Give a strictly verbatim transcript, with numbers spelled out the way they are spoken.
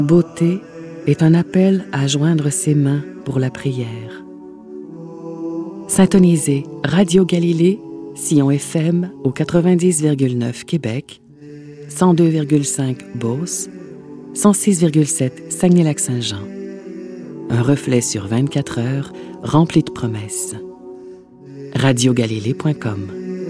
Beauté est un appel à joindre ses mains pour la prière. Syntonisez Radio Galilée, Sion F M au quatre-vingt-dix virgule neuf Québec, cent deux virgule cinq Beauce, cent six virgule sept Saguenay-Lac-Saint-Jean. Un reflet sur vingt-quatre heures rempli de promesses. radio galilée point com